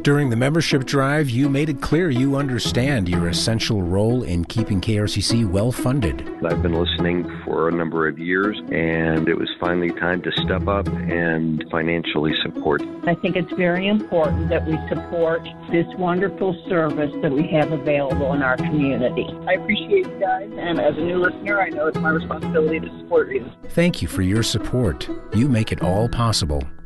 During the membership drive, you made it clear you understand your essential role in keeping KRCC well-funded. I've been listening for a number of years, and it was finally time to step up and financially support. I think it's very important that we support this wonderful service that we have available in our community. I appreciate you guys, and as a new listener, I know it's my responsibility to support you. Thank you for your support. You make it all possible.